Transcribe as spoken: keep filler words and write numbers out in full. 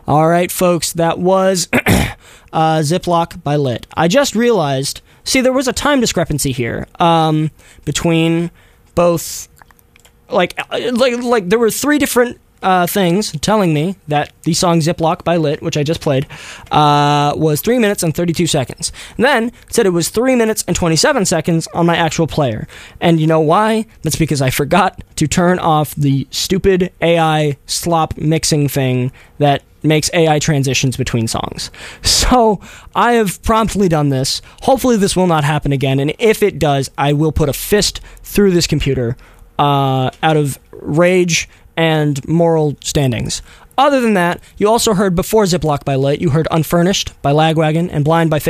All right, folks, that was uh, Ziploc by Lit. I just realized, see, there was a time discrepancy here um, between both, like, like, like there were three different uh, things telling me that the song Ziploc by Lit, which I just played, uh, was three minutes and thirty-two seconds. And then it said it was three minutes and twenty-seven seconds on my actual player. And you know why? That's because I forgot to turn off the stupid A I slop mixing thing that makes A I transitions between songs. So I have promptly done this. Hopefully this will not happen again, and if it does, I will put a fist through this computer uh, out of rage and moral standings. Other than that, you also heard before Ziploc by Lit, you heard Unfurnished by Lagwagon and Blind by